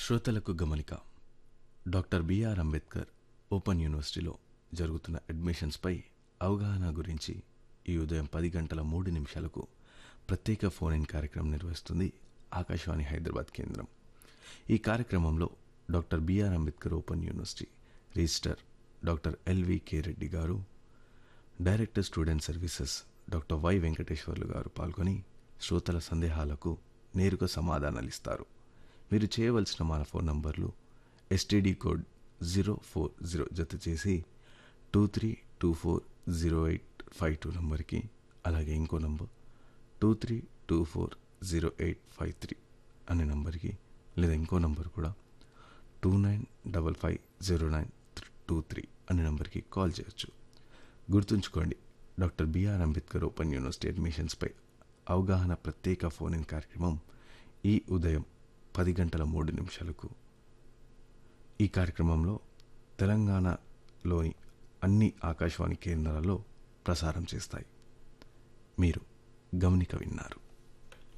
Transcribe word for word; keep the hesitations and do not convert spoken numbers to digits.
శ్రోతలకు గమనిక. Doctor BR Ambedkar open యూనివర్సిటీలో జరుగుతున్న అడ్మిషన్స్పై అవగాహన గురించి ఈ ఉదయం పది గంటల మూడు నిమిషాలకు ప్రత్యేక ఫోన్ ఇన్ కార్యక్రమం నిర్వహిస్తుంది ఆకాశవాణి హైదరాబాద్ కేంద్రం. ఈ కార్యక్రమంలో doctor BR Ambedkar open university register doctor LVK Reddy గారు, director student services doctor why Venkateswarlu గారు పాల్గొని శ్రోతల సందేహాలకు నేరుగా సమాధానాలు ఇస్తారు. మీరు చేయవలసిన మన ఫోన్ నంబర్లు STD code zero four zero జత చేసి two three two four zero eight five two నంబర్కి, అలాగే ఇంకో number two three two four zero eight five three అనే నంబర్కి, లేదా ఇంకో నంబర్ కూడా two nine double five zero nine two three అనే నంబర్కి కాల్ చేయొచ్చు. గుర్తుంచుకోండి, doctor BR Ambedkar open university అడ్మిషన్స్పై అవగాహన ప్రత్యేక ఫోన్ ఇన్ కార్యక్రమం ఈ ఉదయం పది గంటల మూడు నిమిషాలకు. ఈ కార్యక్రమంలో తెలంగాణలోని అన్ని ఆకాశవాణి కేంద్రాలలో ప్రసారం చేస్తాయి. మీరు గమనిక విన్నారు.